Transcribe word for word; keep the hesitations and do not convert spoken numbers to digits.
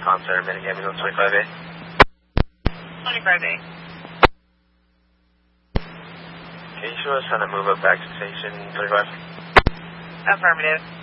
Palm Center, Minnehaha, on twenty-five A. twenty-five A. Can you show us how to move up back to station twenty-five? Affirmative.